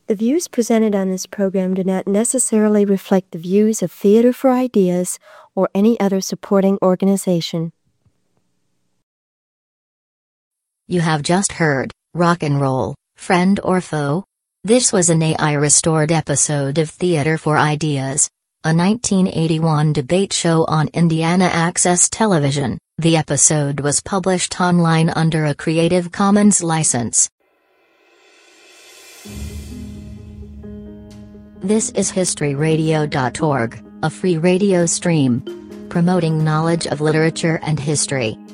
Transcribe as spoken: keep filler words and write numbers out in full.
The views presented on this program do not necessarily reflect the views of Theater for Ideas or any other supporting organization. You have just heard Rock and Roll, Friend or Foe? This was an A I restored episode of Theater for Ideas, a nineteen eighty-one debate show on Indiana Access Television. The episode was published online under a Creative Commons license. This is history radio dot org, a free radio stream promoting knowledge of literature and history.